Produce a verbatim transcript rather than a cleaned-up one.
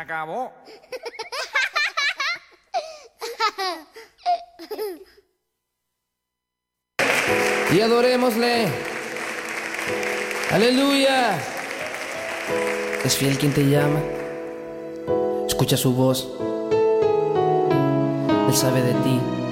acabó. Y adorémosle. Aleluya. Es fiel quien te llama. Escucha su voz. Él sabe de ti.